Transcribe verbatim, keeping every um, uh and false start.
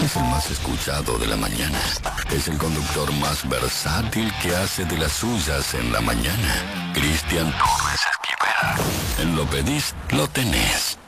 Es el más escuchado de la mañana. Es el conductor más versátil que hace de las suyas en la mañana. Cristian Torres Esquivel. En Lo Pedís, lo tenés.